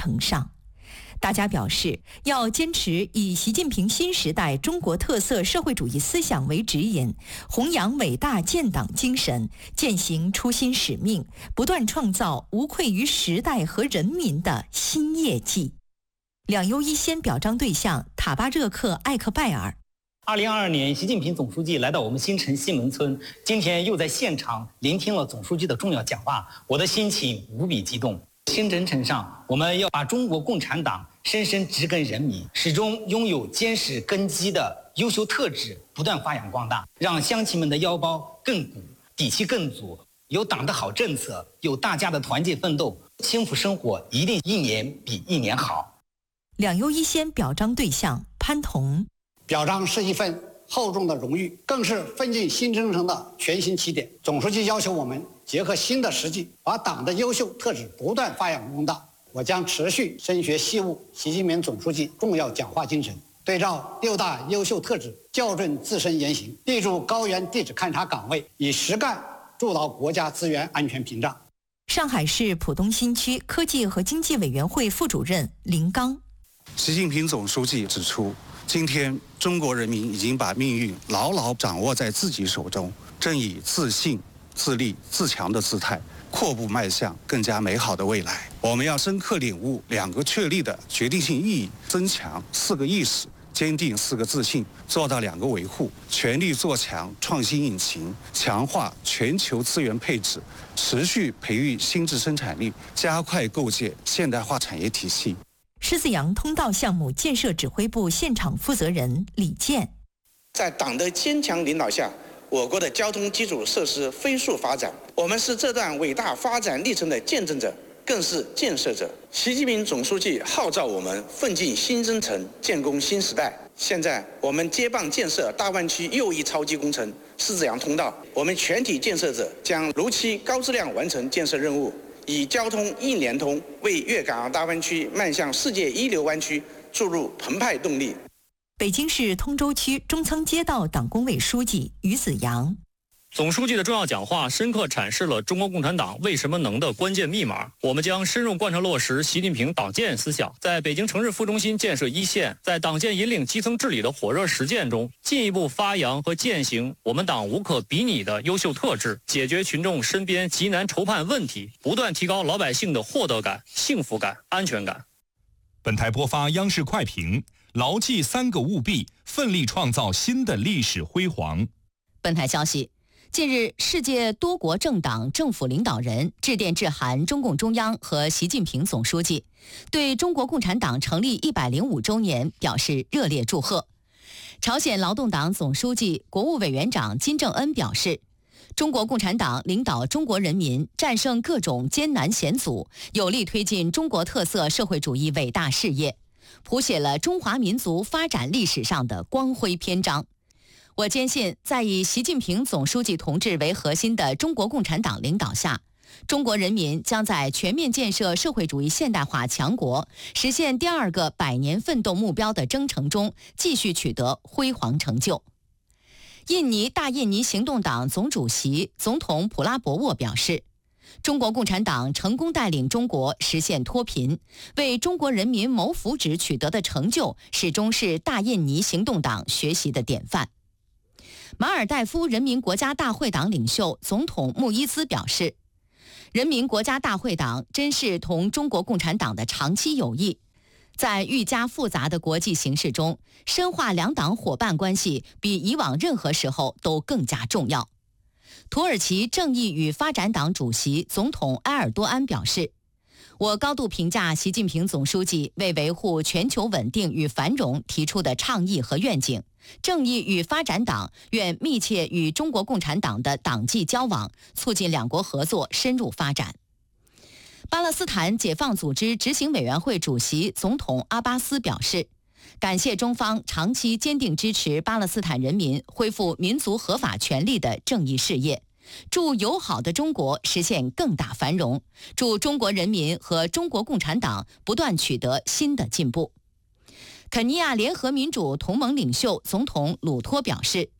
程上。大家表示，要坚持以习近平新时代中国特色社会主义思想为指引，弘扬伟大建党精神，践行初心使命，不断创造无愧于时代和人民的新业绩。两优一先表彰对象塔巴热克艾克拜尔。 2022年，习近平总书记来到我们新城西门村，今天又在现场聆听了总书记的重要讲话，我的心情无比激动。新征程上，我们要把中国共产党深深植根人民，始终拥有坚实根基的优秀特质不断发扬光大，让乡亲们的腰包更鼓，底气更足。有党的好政策，有大家的团结奋斗，幸福生活一定一年比一年好。 两优一先表彰对象潘彤。 表彰是一份厚重的荣誉，更是奋进新征程的全新起点。总书记要求我们结合新的实际，把党的优秀特质不断发扬光大。我将持续深学习悟习近平总书记重要讲话精神，对照6大优秀特质，校准自身言行，立住高原地质勘察岗位，以实干筑牢国家资源安全屏障。 上海市浦东新区科技和经济委员会副主任林刚。 习近平总书记指出，今天中国人民已经把命运牢牢掌握在自己手中，正以自信、自立、自强的姿态阔步迈向更加美好的未来。我们要深刻领悟2个确立的决定性意义，增强4个意识，坚定4个自信，做到2个维护，全力做强创新引擎，强化全球资源配置，持续培育新质生产力，加快构建现代化产业体系。 狮子洋通道项目建设指挥部现场负责人李健。 在党的坚强领导下，我国的交通基础设施飞速发展，我们是这段伟大发展历程的见证者，更是建设者。习近平总书记号召我们奋进新征程，建功新时代。现在我们接棒建设大湾区又一超级工程狮子洋通道，我们全体建设者将如期高质量完成建设任务，以交通一联通为粤港澳大湾区迈向世界一流湾区注入澎湃动力。 北京市通州区中仓街道党工委书记于子阳。 总书记的重要讲话深刻阐释了中国共产党为什么能的关键密码。我们将深入贯彻落实习近平党建思想，在北京城市副中心建设一线，在党建引领基层治理的火热实践中，进一步发扬和践行我们党无可比拟的优秀特质，解决群众身边急难愁盼问题，不断提高老百姓的获得感、幸福感、安全感。 本台播发央视快评：牢记3个务必，奋力创造新的历史辉煌。 本台消息，近日，世界多国政党政府领导人致电致函中共中央和习近平总书记，对中国共产党成立105周年表示热烈祝贺。朝鲜劳动党总书记、国务委员长金正恩表示，中国共产党领导中国人民战胜各种艰难险阻，有力推进中国特色社会主义伟大事业，谱写了中华民族发展历史上的光辉篇章。我坚信，在以习近平总书记同志为核心的中国共产党领导下，中国人民将在全面建设社会主义现代化强国、实现第2个100年奋斗目标的征程中继续取得辉煌成就。印尼大印尼行动党总主席、总统普拉博沃表示，中国共产党成功带领中国实现脱贫，为中国人民谋福祉取得的成就，始终是大印尼行动党学习的典范。马尔代夫人民国家大会党领袖总统穆伊兹表示，人民国家大会党珍视同中国共产党的长期友谊，在愈加复杂的国际形势中，深化两党伙伴关系比以往任何时候都更加重要。土耳其正义与发展党主席总统埃尔多安表示，我高度评价习近平总书记为维护全球稳定与繁荣提出的倡议和愿景。正义与发展党愿密切与中国共产党的党际交往，促进两国合作深入发展。巴勒斯坦解放组织执行委员会主席总统阿巴斯表示，感谢中方长期坚定支持巴勒斯坦人民恢复民族合法权利的正义事业，祝友好的中国实现更大繁荣，祝中国人民和中国共产党不断取得新的进步。肯尼亚联合民主同盟领袖总统鲁托表示，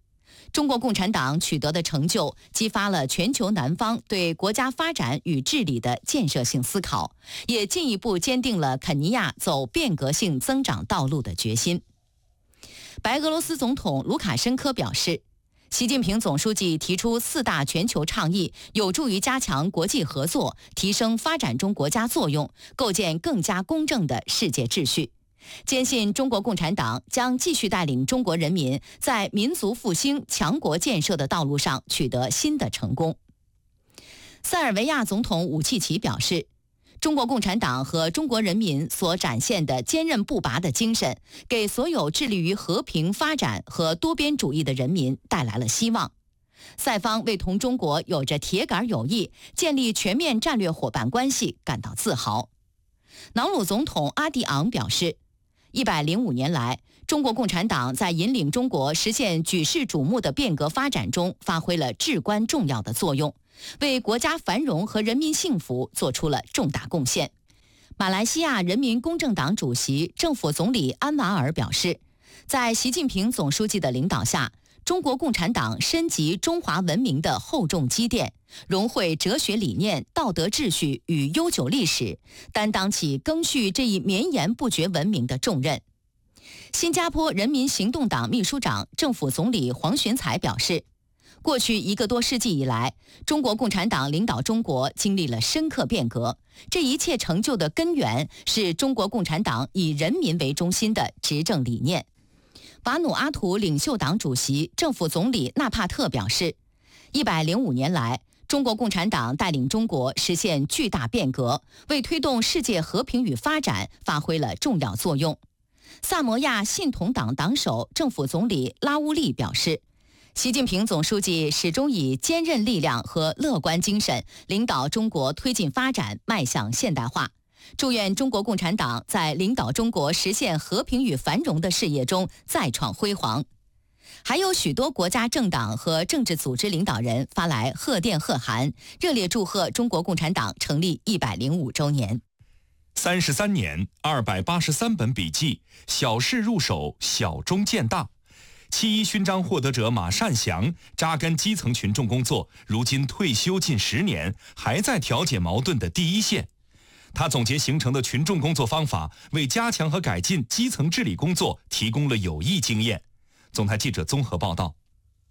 中国共产党取得的成就，激发了全球南方对国家发展与治理的建设性思考，也进一步坚定了肯尼亚走变革性增长道路的决心。白俄罗斯总统卢卡申科表示，习近平总书记提出4大全球倡议，有助于加强国际合作，提升发展中国家作用，构建更加公正的世界秩序。坚信中国共产党将继续带领中国人民在民族复兴、强国建设的道路上取得新的成功。塞尔维亚总统武契奇表示，中国共产党和中国人民所展现的坚韧不拔的精神，给所有致力于和平发展和多边主义的人民带来了希望。塞方为同中国有着铁杆友谊、建立全面战略伙伴关系感到自豪。瑙鲁总统阿蒂昂表示，105年来，中国共产党在引领中国实现举世瞩目的变革发展中发挥了至关重要的作用，为国家繁荣和人民幸福做出了重大贡献。马来西亚人民公正党主席、政府总理安瓦尔表示，在习近平总书记的领导下，中国共产党深集中华文明的厚重积淀，融汇哲学理念、道德秩序与悠久历史，担当起赓续这一绵延不绝文明的重任。新加坡人民行动党秘书长、政府总理黄循财表示，过去1个多世纪以来，中国共产党领导中国经历了深刻变革，这一切成就的根源是中国共产党以人民为中心的执政理念。瓦努阿图领袖党主席、政府总理纳帕特表示，105年来，中国共产党带领中国实现巨大变革，为推动世界和平与发展发挥了重要作用。萨摩亚信统党党首、政府总理拉乌利表示，习近平总书记始终以坚韧力量和乐观精神领导中国推进发展，迈向现代化。祝愿中国共产党在领导中国实现和平与繁荣的事业中再创辉煌。还有许多国家政党和政治组织领导人发来贺电贺函，热烈祝贺中国共产党成立105周年。 33年，283本笔记，小事入手，小中见大。7·1勋章获得者马善祥扎根基层群众工作，如今退休近10年，还在调解矛盾的第一线。他总结形成的群众工作方法，为加强和改进基层治理工作提供了有益经验。总台记者综合报道。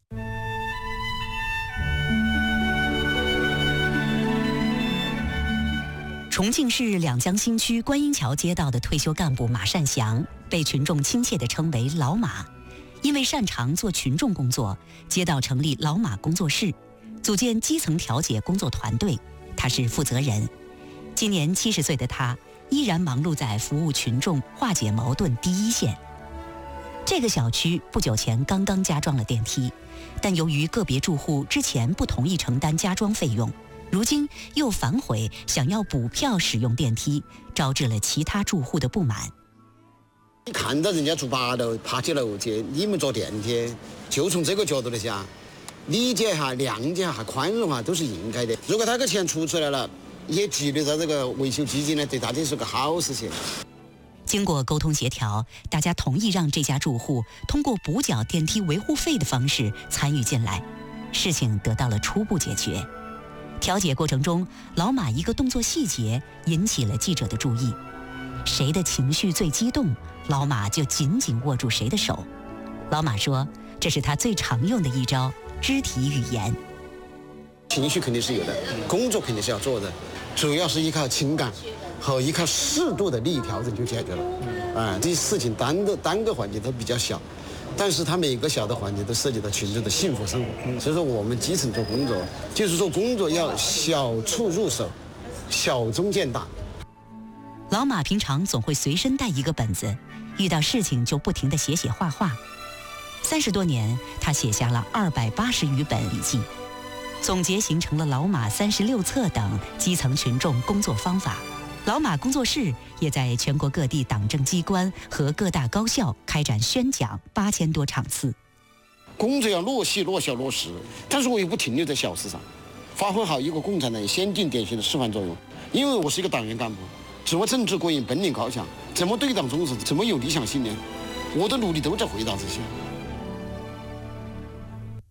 重庆市两江新区观音桥街道的退休干部马善祥，被群众亲切地称为老马。因为擅长做群众工作，街道成立老马工作室，组建基层调解工作团队，他是负责人。今年70岁的他，依然忙碌在服务群众、化解矛盾第一线。这个小区不久前刚刚加装了电梯，但由于个别住户之前不同意承担加装费用，如今又反悔想要补票使用电梯，招致了其他住户的不满。 你看到人家住8楼爬起楼去，你们坐电梯，就从这个角度来讲，理解哈、谅解哈、宽容哈，都是应该的。如果他个钱出来了，也积累到这个维修基金呢，对大家是个好事情。 经过沟通协调，大家同意让这家住户通过补缴电梯维护费的方式参与进来，事情得到了初步解决。调解过程中，老马一个动作细节引起了记者的注意。谁的情绪最激动，老马就紧紧握住谁的手。老马说，这是他最常用的一招肢体语言。 情绪肯定是有的，工作肯定是要做的，主要是依靠情感和依靠适度的利益调整就解决了。这些事情单个环节都比较小，但是它每个小的环节都涉及到群众的幸福生活。所以说我们基层做工作，就是说工作要小处入手，小中见大。 老马平常总会随身带一个本子，遇到事情就不停地写画画。30多年，他写下了280余本笔记，总结形成了老马36册等基层群众工作方法。老马工作室也在全国各地党政机关和各大高校开展宣讲8000多场次。 工作要落细、落效、落实，但是我也不停留在小事上，发挥好一个共产党先进典型的示范作用。因为我是一个党员干部，自我政治过硬，本领高强，怎么对党忠实，怎么有理想信念，我的努力都在回答这些。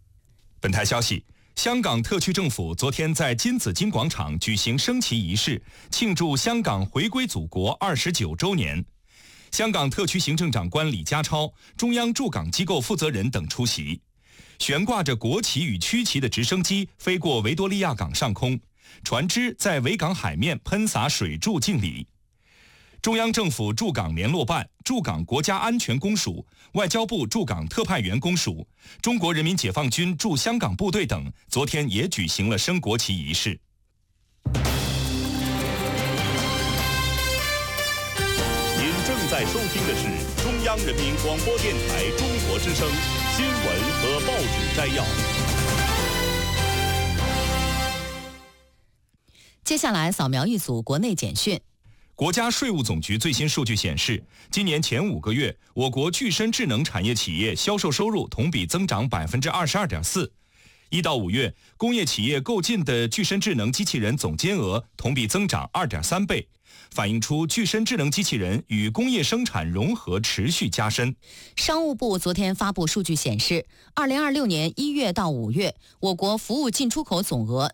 本台消息，香港特区政府昨天在金紫荆广场举行升旗仪式，庆祝香港回归祖国29周年。香港特区行政长官李家超、中央驻港机构负责人等出席。悬挂着国旗与区旗的直升机飞过维多利亚港上空，船只在维港海面喷洒水柱敬礼。中央政府驻港联络办、驻港国家安全公署、外交部驻港特派员公署、中国人民解放军驻香港部队等昨天也举行了升国旗仪式。 您正在收听的是中央人民广播电台中国之声新闻和报纸摘要。 接下来扫描一组国内简讯。 国家税务总局最新数据显示，今年前5个月，我国具身智能产业企业销售收入同比增长22.4%。1到5月，工业企业购进的具身智能机器人总金额同比增长2.3倍，反映出具身智能机器人与工业生产融合持续加深。 商务部昨天发布数据显示，2026年1月到5月，我国服务进出口总额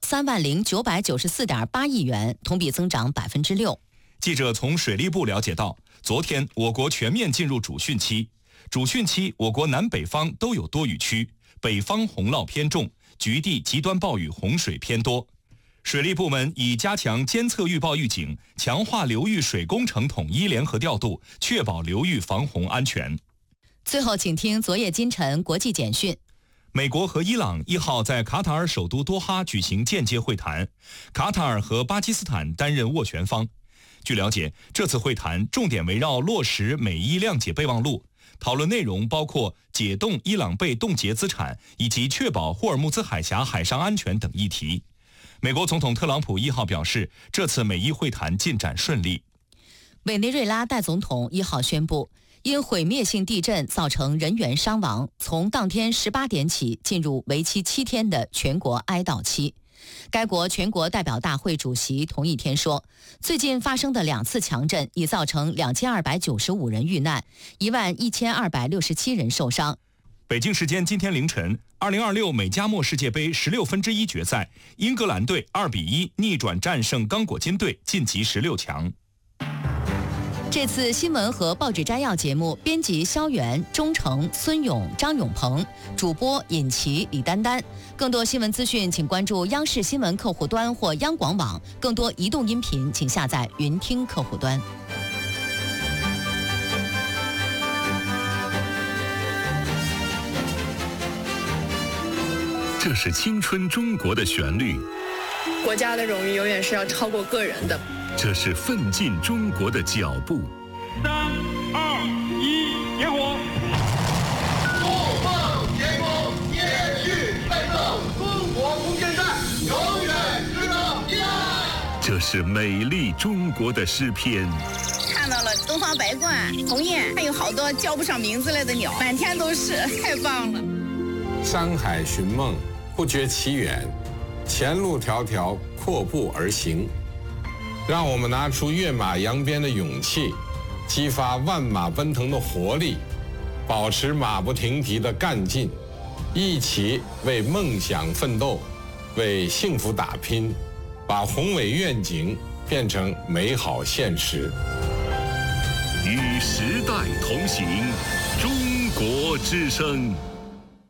30994.8亿元，同比增长6%。 记者从水利部了解到，昨天我国全面进入主汛期。主汛期，我国南北方都有多雨区，北方洪涝偏重，局地极端暴雨洪水偏多。水利部门已加强监测预报预警，强化流域水工程统一联合调度，确保流域防洪安全。 最后，请听昨夜今晨国际简讯。 美国和伊朗1号在卡塔尔首都多哈举行间接会谈，卡塔尔和巴基斯坦担任斡旋方。据了解，这次会谈重点围绕落实美伊谅解备忘录，讨论内容包括解冻伊朗被冻结资产以及确保霍尔木兹海峡海上安全等议题。美国总统特朗普1号表示，这次美伊会谈进展顺利。 委内瑞拉代总统1号宣布，因毁灭性地震造成人员伤亡，从当天18点起进入为期7天的全国哀悼期。该国全国代表大会主席同一天说，最近发生的2次强震已造成2295人遇难，11267人受伤。 北京时间今天凌晨，2026美加墨世界杯16分之一决赛，英格兰队2比1逆转战胜刚果金队，晋级16强。 这次新闻和报纸摘要节目，编辑肖元、钟诚、孙勇、张永鹏，主播尹奇、李丹丹。更多新闻资讯，请关注央视新闻客户端或央广网。更多移动音频，请下载云听客户端。 这是青春中国的旋律， 国家的荣誉永远是要超过个人的。 这是奋进中国的脚步。 3、2、1，点火！ 不放天空，延续奋斗，中国空间站永远值得依赖。 这是美丽中国的诗篇。 看到了东方白鹳、鸿雁，还有好多叫不上名字来的鸟，满天都是，太棒了。 山海寻梦，不觉其远，前路迢迢，阔步而行。让我们拿出跃马扬鞭的勇气，激发万马奔腾的活力，保持马不停蹄的干劲，一起为梦想奋斗，为幸福打拼，把宏伟愿景变成美好现实。 与时代同行，中国之声。